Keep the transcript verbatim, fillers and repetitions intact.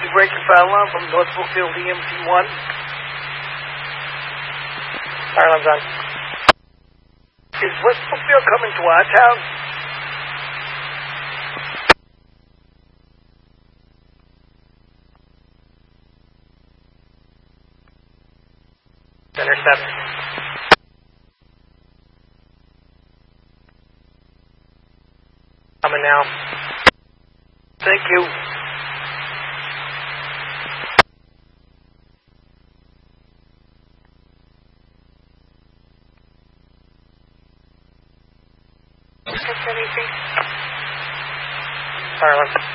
breaking fire alarm from North Brookfield E M C one. Fire alarm's on. Is West Brookfield coming to our town? Intercept. Coming now. Thank you. Fire alarm.